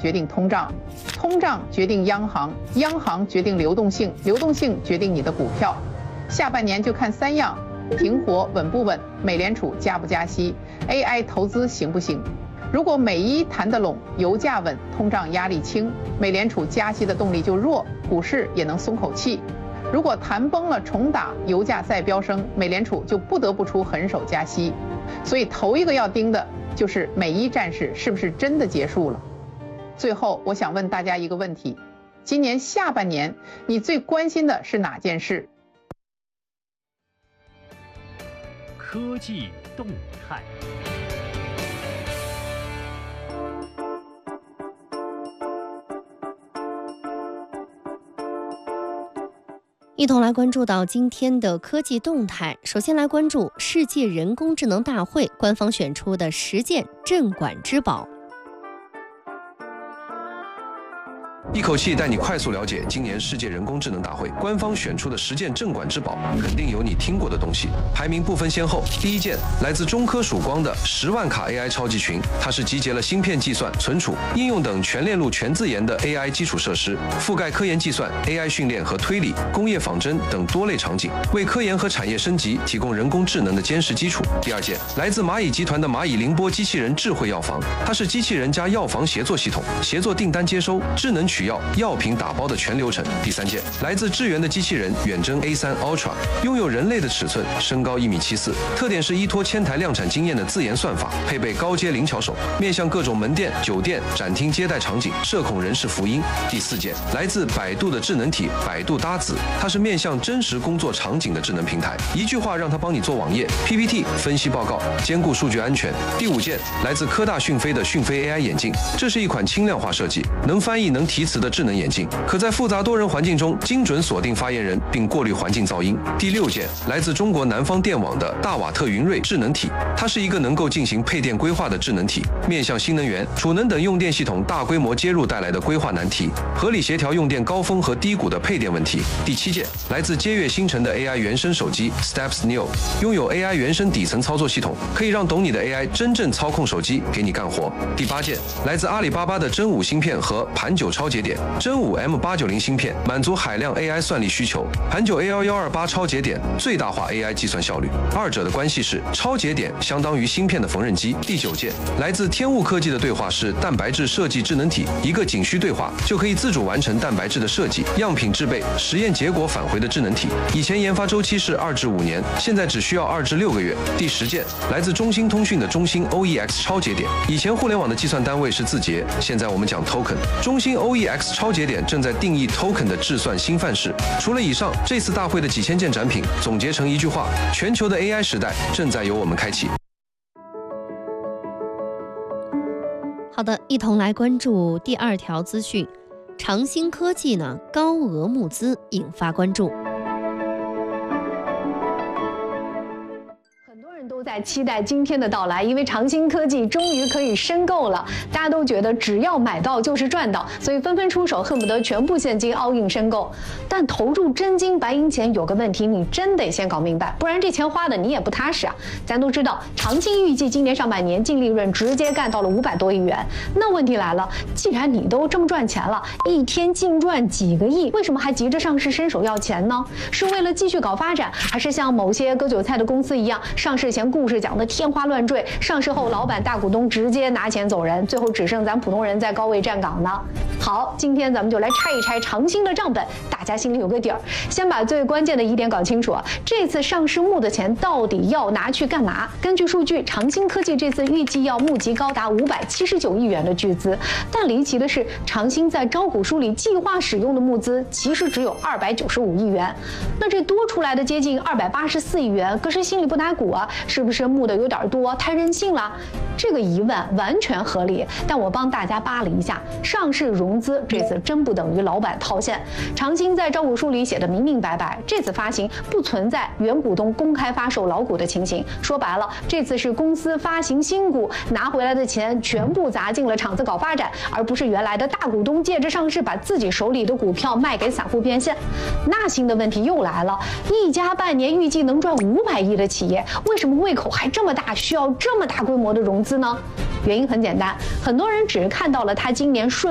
决定通胀，通胀决定央行，央行决定流动性，流动性决定你的股票。下半年就看3样：停火稳不稳，美联储加不加息 ，AI 投资行不行？如果美伊谈得拢，油价稳，通胀压力轻，美联储加息的动力就弱，股市也能松口气。如果谈崩了重打，油价再飙升，美联储就不得不出狠手加息。所以头一个要盯的就是美伊战事是不是真的结束了。最后，我想问大家一个问题：今年下半年你最关心的是哪件事？ 科技动态。 一同来关注到今天的科技动态。首先来关注世界人工智能大会官方选出的10件镇馆之宝。 一口气带你快速了解今年世界人工智能大会官方选出的10件镇馆之宝，肯定有你听过的东西。排名不分先后，第1件来自中科曙光的10万卡 AI 超级群，它是集结了芯片计算、存储、应用等全链路全自研的 AI 基础设施，覆盖科研计算、AI 训练和推理、工业仿真等多类场景，为科研和产业升级提供人工智能的坚实基础。第2件来自蚂蚁集团的蚂蚁凌波机器人智慧药房，它是机器人加药房协作系统，协作订单接收、智能取药、药品打包的全流程。第3件来自智源的机器人远征 A3 Ultra， 拥有人类的尺寸，身高1.74米，特点是依托千台量产经验的自研算法，配备高阶灵巧手，面向各种门店、酒店、展厅接待场景，社恐人士福音。第4件来自百度的智能体百度搭子，它是面向真实工作场景的智能平台，一句话让它帮你做网页、PPT、分析报告，兼顾数据安全。第5件来自科大讯飞的讯飞 AI 眼镜，这是一款轻量化设计，能翻译能提词的智能眼镜，可在复杂多人环境中精准锁定发言人，并过滤环境噪音。第6件来自中国南方电网的大瓦特云睿智能体，它是一个能够进行配电规划的智能体，面向新能源、储能等用电系统大规模接入带来的规划难题，合理协调用电高峰和低谷的配电问题。第7件来自接跃星辰的 AI 原生手机 Steps Neo， 拥有 AI 原生底层操作系统，可以让懂你的 AI 真正操控手机，给你干活。第8件来自阿里巴巴的真武芯片和盘9超节点，真武 M890 芯片满足海量 AI 算力需求，盘9 A1128 超节点最大化 AI 计算效率，二者的关系是超节点相当于芯片的缝纫机。第9件来自天物科技的对话式蛋白质设计智能体，一个仅需对话就可以自主完成蛋白质的设计、样品制备、实验结果返回的智能体，以前研发周期是2至5年，现在只需要2至6个月。第10件来自中兴通讯的中兴 OEX 超节点，以前互联网的计算单位是字节，现在我们讲 token， 中兴 OEX 超节点正在定义 token 的制算新范式。除了以上，这次大会的几千件展品总结成一句话：全球的 AI 时代正在由我们开启。 好的，一同来关注第2条资讯。长兴科技呢高额募资引发关注。 都在期待今天的到来，因为长兴科技终于可以申购了，大家都觉得只要买到就是赚到，所以纷纷出手，恨不得全部现金 all in 申购。但投入真金白银前有个问题，你真得先搞明白，不然这钱花的你也不踏实啊。咱都知道，长兴预计今年上半年净利润直接干到了500多亿元。那问题来了，既然你都这么赚钱了，一天净赚几个亿，为什么还急着上市伸手要钱呢？是为了继续搞发展，还是像某些割韭菜的公司一样，上市前故事讲的天花乱坠，上市后老板大股东直接拿钱走人，最后只剩咱普通人在高位站岗呢？好，今天咱们就来拆一拆长兴的账本，大家心里有个底儿。先把最关键的一点搞清楚，这次上市募的钱到底要拿去干嘛？根据数据，长兴科技这次预计要募集高达579亿元的巨资，但离奇的是，长兴在招股书里计划使用的募资其实只有295亿元。那这多出来的接近284亿元，可是心里不打鼓啊，是不是募的有点多，太任性了？这个疑问完全合理，但我帮大家扒了一下，上市融资这次真不等于老板套现。长兴在招股书里写的明明白白，这次发行不存在原股东公开发售老股的情形。说白了，这次是公司发行新股，拿回来的钱全部砸进了厂子搞发展，而不是原来的大股东借着上市把自己手里的股票卖给散户变现。那新的问题又来了，一家半年预计能赚500亿的企业，为什么胃口还这么大，需要这么大规模的融资呢？原因很简单，很多人只看到了他今年顺